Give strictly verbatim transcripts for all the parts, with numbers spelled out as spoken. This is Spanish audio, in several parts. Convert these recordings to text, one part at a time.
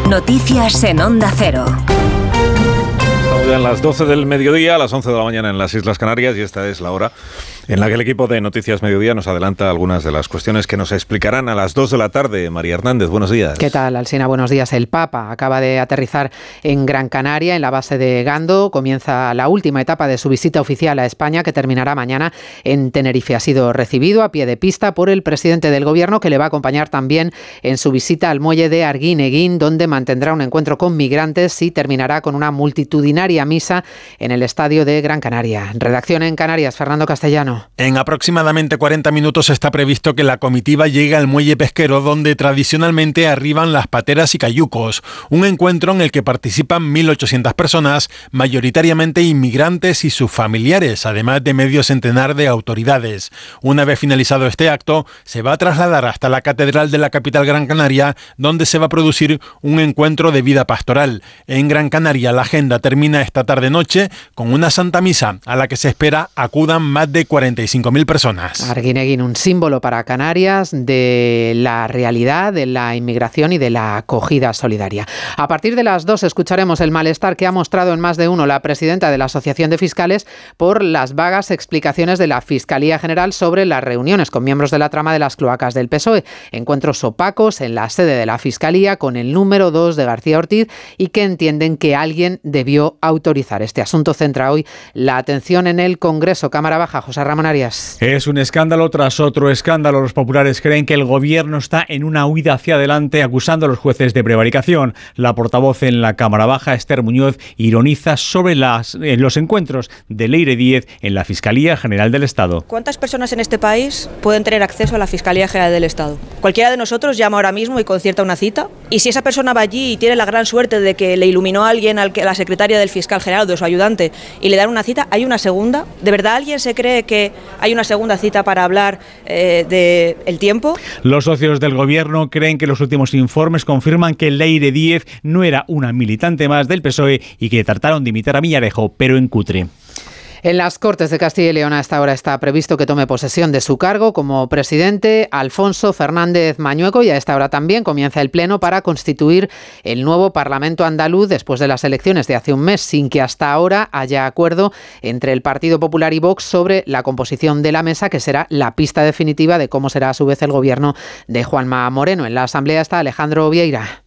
Noticias en Onda Cero. Estamos ya en las doce del mediodía, a las once de la mañana en las Islas Canarias, y esta es la hora en la que el equipo de Noticias Mediodía nos adelanta algunas de las cuestiones que nos explicarán a las dos de la tarde. María Hernández, buenos días. ¿Qué tal, Alsina? Buenos días. El Papa acaba de aterrizar en Gran Canaria, en la base de Gando. Comienza la última etapa de su visita oficial a España, que terminará mañana en Tenerife. Ha sido recibido a pie de pista por el presidente del Gobierno, que le va a acompañar también en su visita al muelle de Arguineguín, donde mantendrá un encuentro con migrantes y terminará con una multitudinaria misa en el estadio de Gran Canaria. Redacción en Canarias, Fernando Castellano. En aproximadamente cuarenta minutos está previsto que la comitiva llegue al muelle pesquero, donde tradicionalmente arriban las pateras y cayucos. Un encuentro en el que participan mil ochocientas personas, mayoritariamente inmigrantes y sus familiares, además de medio centenar de autoridades. Una vez finalizado este acto, se va a trasladar hasta la catedral de la capital Gran Canaria, donde se va a producir un encuentro de vida pastoral. En Gran Canaria la agenda termina esta tarde-noche con una Santa Misa, a la que se espera acudan más de cuarenta y cinco mil personas. Arguineguín, un símbolo para Canarias de la realidad, de la inmigración y de la acogida solidaria. A partir de las dos escucharemos el malestar que ha mostrado en más de uno la presidenta de la Asociación de Fiscales por las vagas explicaciones de la Fiscalía General sobre las reuniones con miembros de la trama de las cloacas del P S O E. Encuentros opacos en la sede de la Fiscalía con el número dos de García Ortiz y que entienden que alguien debió autorizar. Este asunto centra hoy la atención en el Congreso. Cámara Baja, José Ramón Arias. Es un escándalo tras otro escándalo. Los populares creen que el gobierno está en una huida hacia adelante, acusando a los jueces de prevaricación. La portavoz en la Cámara Baja, Esther Muñoz, ironiza sobre las, eh, los encuentros de Leire Díez en la Fiscalía General del Estado. ¿Cuántas personas en este país pueden tener acceso a la Fiscalía General del Estado? Cualquiera de nosotros llama ahora mismo y concierta una cita, y si esa persona va allí y tiene la gran suerte de que le iluminó a alguien, a la secretaria del fiscal general o de su ayudante, y le dan una cita, ¿hay una segunda? ¿De verdad alguien se cree que hay una segunda cita para hablar eh, de el tiempo? Los socios del gobierno creen que los últimos informes confirman que Leire Díez no era una militante más del P S O E y que trataron de imitar a Villarejo, pero en cutre. En las Cortes de Castilla y León a esta hora está previsto que tome posesión de su cargo como presidente Alfonso Fernández Mañueco, y a esta hora también comienza el pleno para constituir el nuevo Parlamento andaluz después de las elecciones de hace un mes, sin que hasta ahora haya acuerdo entre el Partido Popular y Vox sobre la composición de la mesa, que será la pista definitiva de cómo será a su vez el gobierno de Juanma Moreno. En la Asamblea está Alejandro Vieira.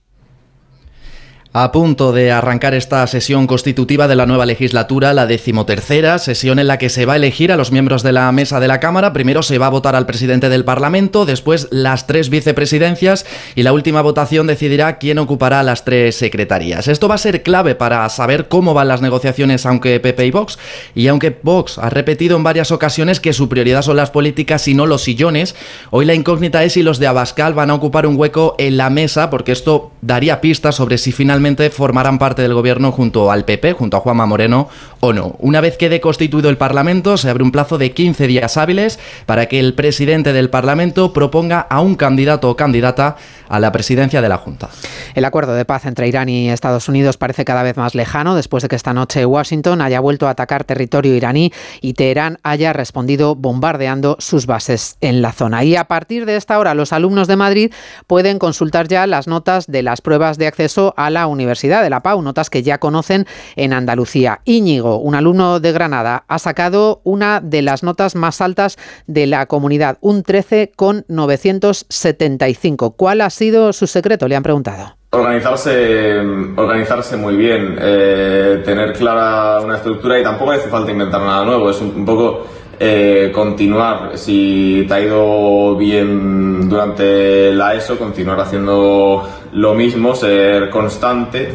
A punto de arrancar esta sesión constitutiva de la nueva legislatura, la decimotercera, sesión en la que se va a elegir a los miembros de la mesa de la Cámara. Primero se va a votar al presidente del Parlamento, después las tres vicepresidencias, y la última votación decidirá quién ocupará las tres secretarías. Esto va a ser clave para saber cómo van las negociaciones, aunque P P y Vox, y aunque Vox ha repetido en varias ocasiones que su prioridad son las políticas y no los sillones, hoy la incógnita es si los de Abascal van a ocupar un hueco en la mesa, porque esto daría pistas sobre si finalmente formarán parte del gobierno junto al P P, junto a Juanma Moreno o no. Una vez quede constituido el Parlamento, se abre un plazo de quince días hábiles para que el presidente del Parlamento proponga a un candidato o candidata a la presidencia de la Junta. El acuerdo de paz entre Irán y Estados Unidos parece cada vez más lejano después de que esta noche Washington haya vuelto a atacar territorio iraní y Teherán haya respondido bombardeando sus bases en la zona. Y a partir de esta hora, los alumnos de Madrid pueden consultar ya las notas de las pruebas de acceso a la Universidad de la Pau, notas que ya conocen en Andalucía. Íñigo, un alumno de Granada, ha sacado una de las notas más altas de la comunidad, un trece coma novecientos setenta y cinco. ¿Cuál ha sido su secreto?, le han preguntado. Organizarse, organizarse muy bien, eh, tener clara una estructura, y tampoco hace falta inventar nada nuevo, es un, un poco eh, continuar. Si te ha ido bien durante la ESO, continuar haciendo lo mismo, ser constante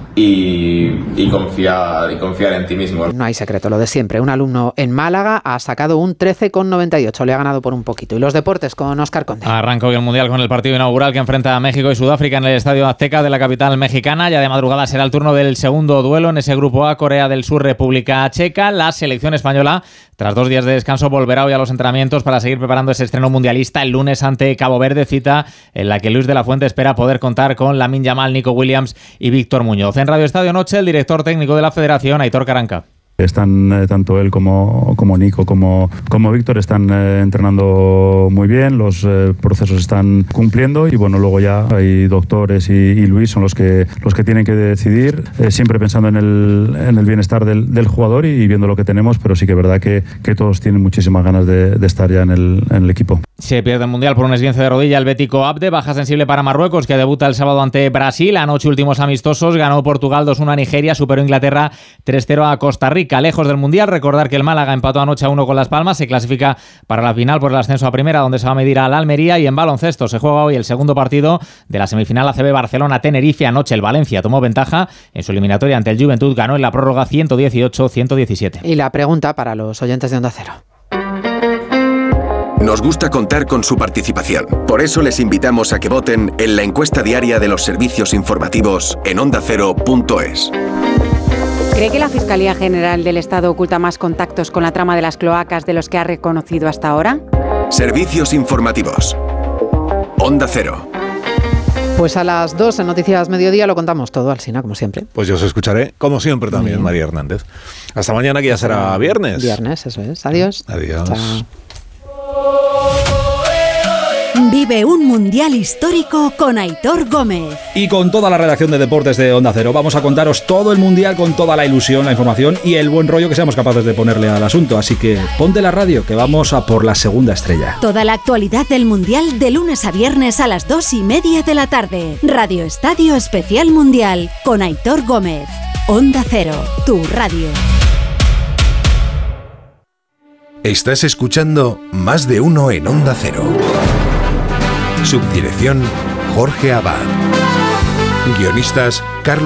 y, y confiar y confiar en ti mismo. No hay secreto, lo de siempre. Un alumno en Málaga ha sacado un trece coma noventa y ocho, le ha ganado por un poquito. Y los deportes con Óscar Conde. Arranca hoy el Mundial con el partido inaugural que enfrenta a México y Sudáfrica en el Estadio Azteca de la capital mexicana. Ya de madrugada será el turno del segundo duelo en ese grupo A, Corea del Sur, República Checa. La selección española, tras dos días de descanso, volverá hoy a los entrenamientos para seguir preparando ese estreno mundialista el lunes ante Cabo Verde, cita en la que Luis de la Fuente espera poder contar con Lamine Yamal, Nico Williams y Víctor Muñoz. En Radio Estadio Noche, el director técnico de la Federación, Aitor Caranca. Están eh, tanto él como, como Nico como, como Víctor están eh, entrenando muy bien, los eh, procesos están cumpliendo y bueno, luego ya hay doctores y, y Luis son los que, los que tienen que decidir, eh, siempre pensando en el, en el bienestar del, del jugador y, y viendo lo que tenemos, pero sí que es verdad que, que todos tienen muchísimas ganas de, de estar ya en el, en el equipo. Se pierde el Mundial por un esguince de rodilla el bético Abde, baja sensible para Marruecos, que debuta el sábado ante Brasil. Anoche últimos amistosos, ganó Portugal dos uno a Nigeria, superó Inglaterra tres cero a Costa Rica. Lejos del Mundial, recordar que el Málaga empató anoche a uno con Las Palmas, se clasifica para la final por el ascenso a primera, donde se va a medir al Almería. Y en baloncesto se juega hoy el segundo partido de la semifinal A C B Barcelona-Tenerife. Anoche el Valencia tomó ventaja en su eliminatoria ante el Juventud, ganó en la prórroga ciento dieciocho a ciento diecisiete. Y la pregunta para los oyentes de Onda Cero. Nos gusta contar con su participación. Por eso les invitamos a que voten en la encuesta diaria de los servicios informativos en onda cero punto es. ¿Cree que la Fiscalía General del Estado oculta más contactos con la trama de las cloacas de los que ha reconocido hasta ahora? Servicios informativos. Onda Cero. Pues a las dos en Noticias Mediodía lo contamos todo, Alsina, como siempre. Pues yo os escucharé, como siempre también, María Hernández. Hasta mañana, que ya será viernes. Viernes, eso es. Adiós. Adiós. Chao. Vive un mundial histórico con Aitor Gómez. Y con toda la redacción de deportes de Onda Cero vamos a contaros todo el mundial con toda la ilusión, la información y el buen rollo que seamos capaces de ponerle al asunto. Así que ponte la radio, que vamos a por la segunda estrella. Toda la actualidad del mundial de lunes a viernes a las dos y media de la tarde. Radio Estadio Especial Mundial con Aitor Gómez. Onda Cero, tu radio. Estás escuchando Más de Uno en Onda Cero. Subdirección Jorge Abad. Guionistas